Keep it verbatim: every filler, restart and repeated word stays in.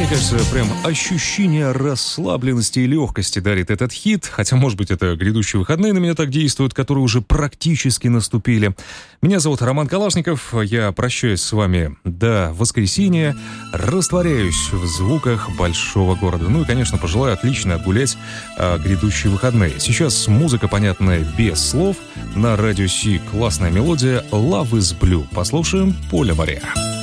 Мне кажется, прям ощущение расслабленности и легкости дарит этот хит. Хотя, может быть, это грядущие выходные на меня так действуют, которые уже практически наступили. Меня зовут Роман Калашников. Я прощаюсь с вами до воскресенья. Растворяюсь в звуках большого города. Ну и, конечно, пожелаю отлично отгулять а, грядущие выходные. Сейчас музыка, понятная без слов. На радио Си классная мелодия Love is Blue. Послушаем Поля Море.